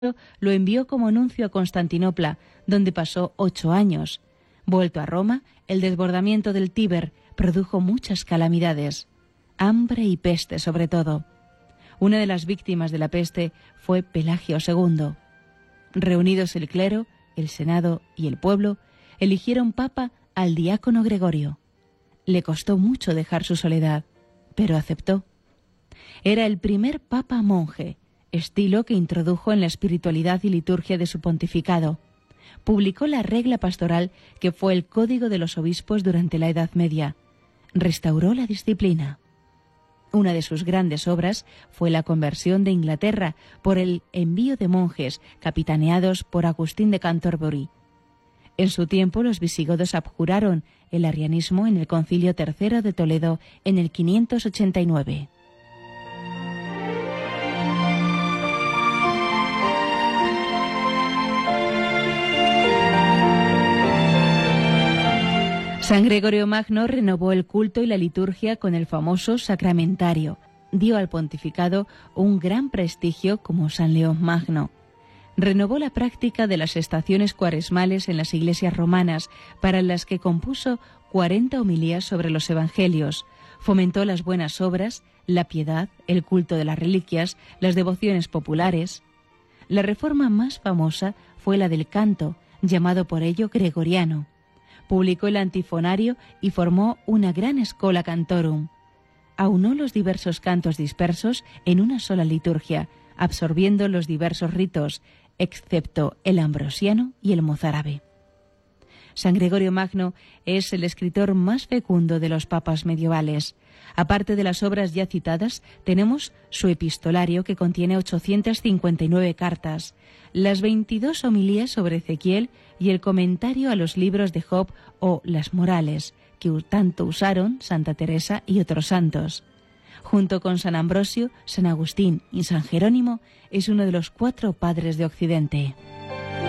lo envió como nuncio a Constantinopla, donde pasó 8 años. Vuelto a Roma, el desbordamiento del Tíber produjo muchas calamidades, hambre y peste sobre todo. Una de las víctimas de la peste fue Pelagio II. Reunidos el clero, el senado y el pueblo, eligieron papa al diácono Gregorio. Le costó mucho dejar su soledad, pero aceptó. Era el primer papa monje, estilo que introdujo en la espiritualidad y liturgia de su pontificado. Publicó la regla pastoral que fue el código de los obispos durante la Edad Media. Restauró la disciplina. Una de sus grandes obras fue la conversión de Inglaterra por el envío de monjes capitaneados por Agustín de Canterbury. En su tiempo los visigodos abjuraron el arrianismo en el Concilio III de Toledo en el 589. San Gregorio Magno renovó el culto y la liturgia con el famoso sacramentario. Dio al pontificado un gran prestigio como San León Magno. Renovó la práctica de las estaciones cuaresmales en las iglesias romanas, para las que compuso 40 homilías sobre los evangelios. Fomentó las buenas obras, la piedad, el culto de las reliquias, las devociones populares. La reforma más famosa fue la del canto, llamado por ello gregoriano. Publicó el antifonario y formó una gran schola cantorum. Aunó los diversos cantos dispersos en una sola liturgia, absorbiendo los diversos ritos, excepto el ambrosiano y el mozárabe. San Gregorio Magno es el escritor más fecundo de los papas medievales. Aparte de las obras ya citadas, tenemos su epistolario, que contiene 859 cartas, las 22 homilías sobre Ezequiel y el comentario a los libros de Job o las Morales, que tanto usaron Santa Teresa y otros santos. Junto con San Ambrosio, San Agustín y San Jerónimo, es uno de los 4 padres de Occidente.